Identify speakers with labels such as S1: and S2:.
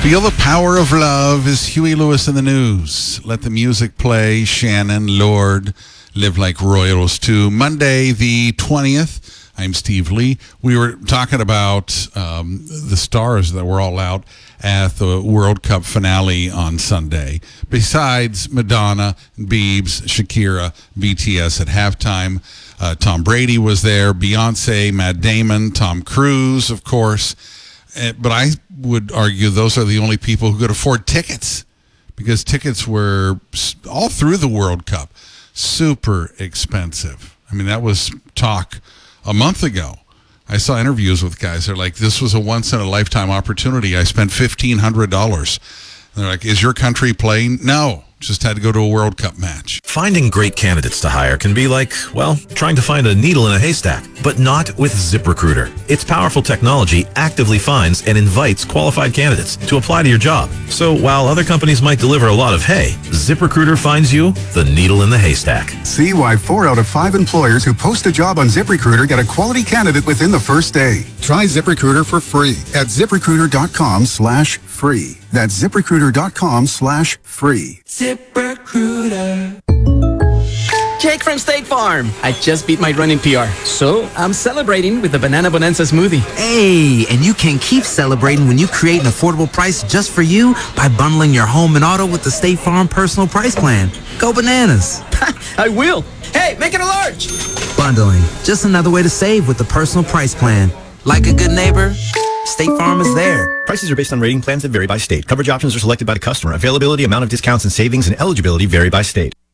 S1: Feel the power of love is Huey Lewis in the news. Let the music play. Shannon, Lord, live like royals too. Monday the 20th. I'm Steve Lee. We were talking about the stars that were all out at the World Cup finale on Sunday. Besides Madonna, Biebs, Shakira, BTS at halftime. Tom Brady was there, Beyonce, Matt Damon, Tom Cruise, of course. But I would argue those are the only people who could afford tickets, because tickets were all through the World Cup super expensive. I mean, that was talk a month ago. I saw interviews with guys. They're like, this was a once-in-a-lifetime opportunity. I spent $1,500. They're like, is your country playing? No. Just had to go to a World Cup match.
S2: Finding great candidates to hire can be like, well, trying to find a needle in a haystack, but not with ZipRecruiter. Its powerful technology actively finds and invites qualified candidates to apply to your job. So while other companies might deliver a lot of hay, ZipRecruiter finds you the needle in the haystack.
S3: See why 4 out of 5 employers who post a job on ZipRecruiter get a quality candidate within the first day. Try ZipRecruiter for free at ZipRecruiter.com/free. That's ZipRecruiter.com/free.
S4: ZipRecruiter. Jake from State Farm. I just beat my running PR, so I'm celebrating with the Banana Bonanza smoothie.
S5: Hey, and you can keep celebrating when you create an affordable price just for you by bundling your home and auto with the State Farm Personal Price Plan. Go bananas.
S4: I will. Hey, make it a large.
S5: Bundling, just another way to save with the Personal Price Plan. Like a good neighbor, State Farm is there.
S6: Prices are based on rating plans that vary by state. Coverage options are selected by the customer. Availability, amount of discounts and savings, and eligibility vary by state.